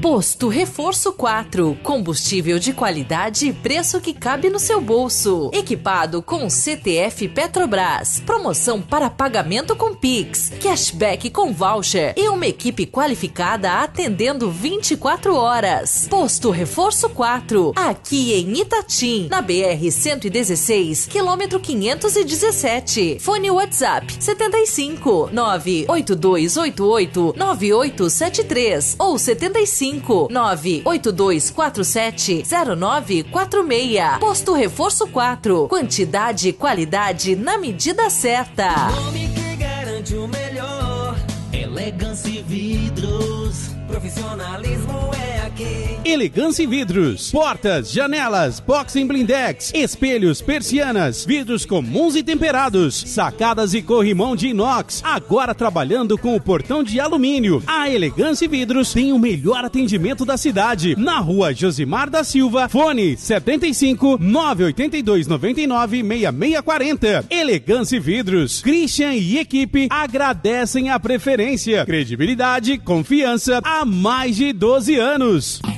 Posto Reforço 4, combustível de qualidade e preço que cabe no seu bolso. Equipado com CTF Petrobras, promoção para pagamento com Pix, cashback com voucher e uma equipe qualificada atendendo 24 horas. Posto Reforço 4, aqui em Itatim, na BR-116, quilômetro 517. Fone WhatsApp 75 98288 9873 ou 75 98247 0946. Posto Reforço 4, quantidade e qualidade na medida certa. Nome que garante o melhor, Elegância Vidros, profissionalismo é aqui. Elegância Vidros, portas, janelas, boxing blindex, espelhos, persianas, vidros comuns e temperados, sacadas e corrimão de inox, agora trabalhando com o portão de alumínio. A Elegância Vidros tem o melhor atendimento da cidade, na rua Josimar da Silva, fone 75 982 99 6640. Elegância Vidros, Christian e equipe agradecem a preferência, credibilidade, confiança há mais de 12 anos.